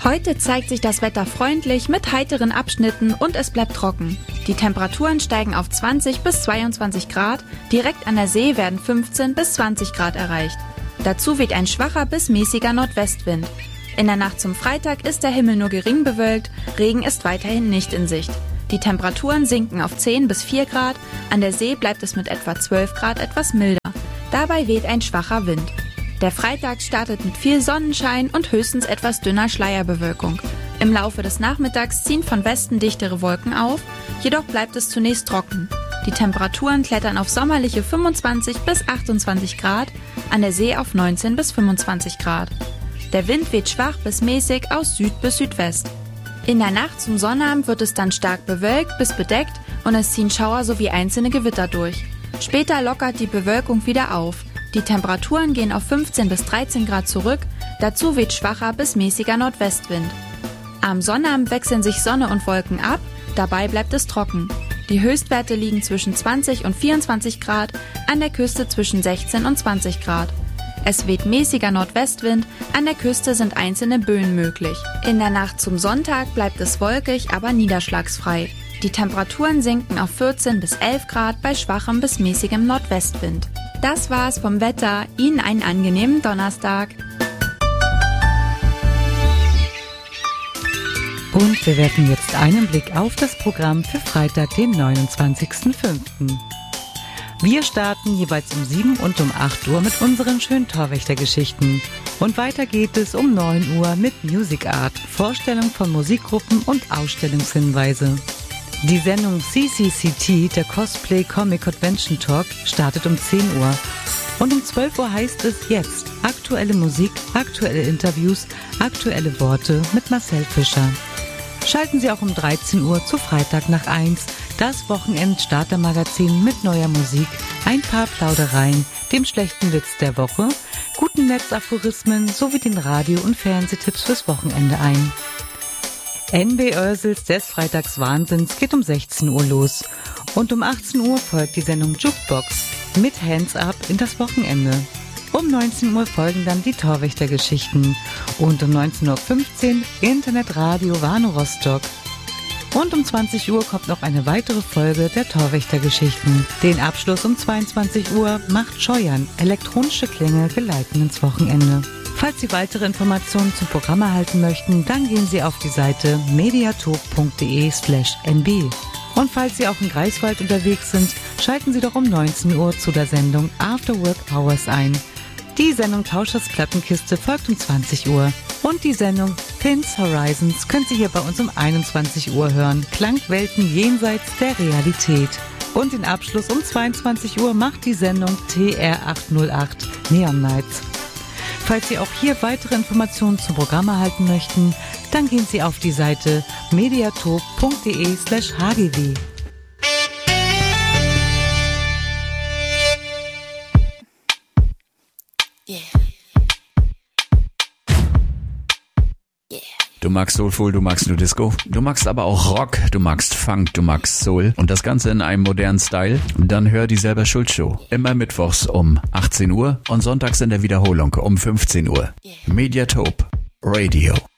Heute zeigt sich das Wetter freundlich mit heiteren Abschnitten und es bleibt trocken. Die Temperaturen steigen auf 20 bis 22 Grad, direkt an der See werden 15 bis 20 Grad erreicht. Dazu weht ein schwacher bis mäßiger Nordwestwind. In der Nacht zum Freitag ist der Himmel nur gering bewölkt, Regen ist weiterhin nicht in Sicht. Die Temperaturen sinken auf 10 bis 4 Grad, an der See bleibt es mit etwa 12 Grad etwas milder. Dabei weht ein schwacher Wind. Der Freitag startet mit viel Sonnenschein und höchstens etwas dünner Schleierbewölkung. Im Laufe des Nachmittags ziehen von Westen dichtere Wolken auf, jedoch bleibt es zunächst trocken. Die Temperaturen klettern auf sommerliche 25 bis 28 Grad, an der See auf 19 bis 25 Grad. Der Wind weht schwach bis mäßig aus Süd bis Südwest. In der Nacht zum Sonnabend wird es dann stark bewölkt bis bedeckt und es ziehen Schauer sowie einzelne Gewitter durch. Später lockert die Bewölkung wieder auf. Die Temperaturen gehen auf 15 bis 13 Grad zurück, dazu weht schwacher bis mäßiger Nordwestwind. Am Sonnabend wechseln sich Sonne und Wolken ab, dabei bleibt es trocken. Die Höchstwerte liegen zwischen 20 und 24 Grad, an der Küste zwischen 16 und 20 Grad. Es weht mäßiger Nordwestwind, an der Küste sind einzelne Böen möglich. In der Nacht zum Sonntag bleibt es wolkig, aber niederschlagsfrei. Die Temperaturen sinken auf 14 bis 11 Grad bei schwachem bis mäßigem Nordwestwind. Das war's vom Wetter. Ihnen einen angenehmen Donnerstag. Und wir werfen jetzt einen Blick auf das Programm für Freitag, den 29.05. Wir starten jeweils um 7 und um 8 Uhr mit unseren schönen Torwächtergeschichten. Und weiter geht es um 9 Uhr mit Music Art, Vorstellung von Musikgruppen und Ausstellungshinweise. Die Sendung CCCT, der Cosplay Comic Convention Talk, startet um 10 Uhr. Und um 12 Uhr heißt es jetzt aktuelle Musik, aktuelle Interviews, aktuelle Worte mit Marcel Fischer. Schalten Sie auch um 13 Uhr zu Freitag nach 1, das Wochenend-Starter-Magazin mit neuer Musik, ein paar Plaudereien, dem schlechten Witz der Woche, guten Netzaphorismen sowie den Radio- und Fernsehtipps fürs Wochenende ein. NB Oersels des Freitagswahnsinns geht um 16 Uhr los und um 18 Uhr folgt die Sendung Jukebox mit Hands Up in das Wochenende. Um 19 Uhr folgen dann die Torwächtergeschichten und um 19.15 Uhr Internetradio Warnow Rostock. Und um 20 Uhr kommt noch eine weitere Folge der Torwächtergeschichten. Den Abschluss um 22 Uhr macht Scheuern, elektronische Klänge geleiten ins Wochenende. Falls Sie weitere Informationen zum Programm erhalten möchten, dann gehen Sie auf die Seite mediatalk.de/nb. Und falls Sie auch in Greifswald unterwegs sind, schalten Sie doch um 19 Uhr zu der Sendung After Work Hours ein. Die Sendung Tauschers Plattenkiste folgt um 20 Uhr. Und die Sendung Pins Horizons können Sie hier bei uns um 21 Uhr hören. Klangwelten jenseits der Realität. Und den Abschluss um 22 Uhr macht die Sendung TR808 Neon Nights. Falls Sie auch hier weitere Informationen zum Programm erhalten möchten, dann gehen Sie auf die Seite mediatop.de/hgw. Du magst Soulful, du magst New Disco, du magst aber auch Rock, du magst Funk, du magst Soul und das Ganze in einem modernen Style? Dann hör die Selber Schuld Show. Immer mittwochs um 18 Uhr und sonntags in der Wiederholung um 15 Uhr. Mediatop Radio.